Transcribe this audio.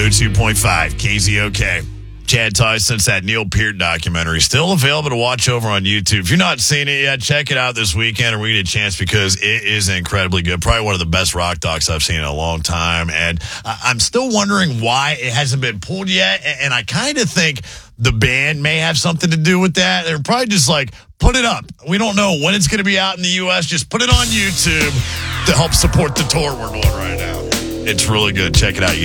102.5 KZOK. Chad Tyson, that Neil Peart documentary, still available to watch over on YouTube. If you're not seeing it yet, check it out this weekend and read a chance because it is incredibly good. Probably one of the best rock docs I've seen in a long time. And I'm still wondering why it hasn't been pulled yet. And I kind of think the band may have something to do with that. They're probably just like, put it up. We don't know when it's going to be out in the U.S. Just put it on YouTube to help support the tour we're doing right now. It's really good. Check it out. You